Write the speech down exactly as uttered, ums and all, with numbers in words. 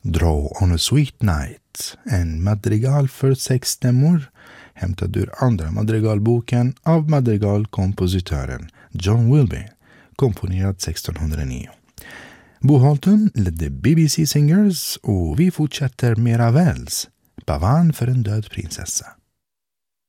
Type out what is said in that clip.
Draw on a Sweet Night, en madrigal för sex stämmor, hämtad ur andra madrigalboken av madrigalkompositören John Wilby, komponerad sextonhundranio. Bo Halton ledde B B C Singers och vi fortsätter med Ravels, Pavane för en död prinsessa.